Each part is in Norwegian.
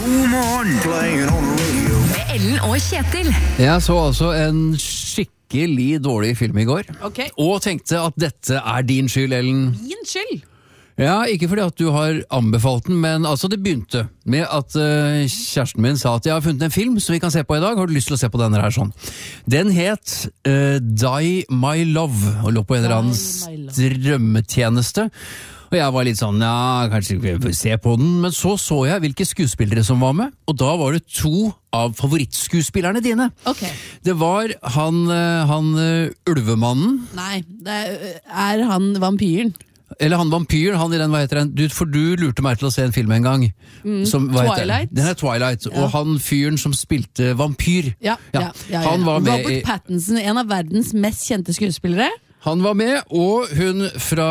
God morgen, playing on the radio. Med Ellen og Kjetil. Jeg så altså en skikkelig dårlig film i går. Ok. Og tenkte at dette er din skyld, Ellen. Min skyld. Ja, ikke fordi at du har anbefalt den, men altså det begynte med at kjæresten min sa at jeg har funnet en film som vi kan se på i dag. Har du lyst til å se på denne her sånn? Den het Die My Love, og lå på en eller annen strømmetjeneste. Og jeg var litt sånn, ja, kanskje ikke vil se på den, men så jeg hvilke skuespillere som var med, og da var det 2 av favorittskuespillerne dine. Ok. Det var han ulvemannen, Nei, det er han vampyren. eller han vampyren, han i den, hva heter den? For du lurte meg til å se en film en gang. Som, hva heter den? Twilight. Den er Twilight, og han fyren som spilte vampyr. Ja. Han var med Robert Pattinson, en av verdens mest kjente skuespillere. Han var med, og hun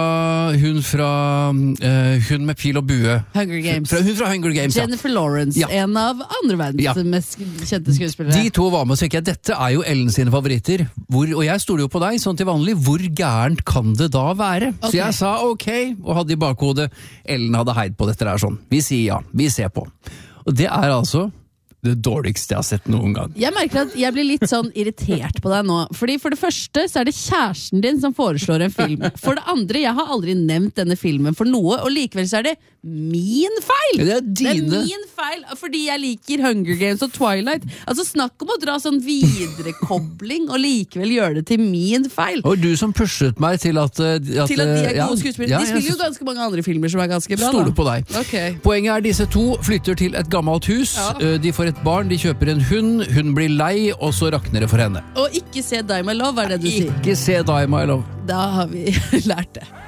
med pil og bue. Hunger Games. Hun fra Hunger Games, ja. Jennifer Lawrence, Ja. en av andre verdens Ja. mest kjente skuespillere. De 2 var med, og så tenker jeg, dette er jo Ellen sine favoritter. Og jeg stoler jo på deg, sånn til vanlig. Hvor gærent kan det da være? Ok. Så jeg sa ok, og hadde i bakhodet Ellen hadde heid på dette der sånn. Vi sier ja, vi ser på. Og det er altså det dårligste jeg har sett noen gang. Jeg merker at jeg blir litt sånn irritert på deg nå. Fordi for det første så er det kjæresten din som foreslår en film. For det andre, jeg har aldri nevnt denne filmen for noe, og likevel så er det min feil! Det er dine. Det er min feil, fordi jeg liker Hunger Games og Twilight. Altså snakk om å dra sånn viderekobling og likevel gjøre det til min feil. Og du som pushet meg til at Til at de er ja, gode skuespillere. ja, De spiller jeg jo ganske mange andre filmer som er ganske bra. stoler Da. på deg. Ok. Poenget er disse 2 flytter til et gammelt hus. Ja. De får et barn, de kjøper en hund, hun blir lei, og så rakner det for henne. Og ikke se Die My Love, er det du sier. Ikke se Die My Love. Da har vi lært det.